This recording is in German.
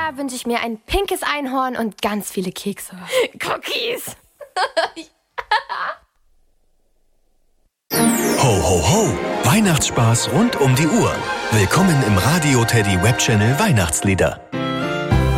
Jahr wünsche ich mir ein pinkes Einhorn und ganz viele Kekse. Cookies. Ho, ho, ho! Weihnachtsspaß rund um die Uhr. Willkommen im Radio Teddy Web Channel Weihnachtslieder.